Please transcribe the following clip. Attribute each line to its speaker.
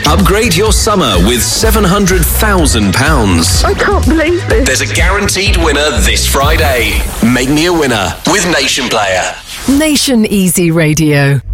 Speaker 1: Upgrade your summer with £700,000.
Speaker 2: I can't believe this.
Speaker 1: There's a guaranteed winner this Friday. Make me a winner with Nation Player.
Speaker 3: Nation Easy Radio.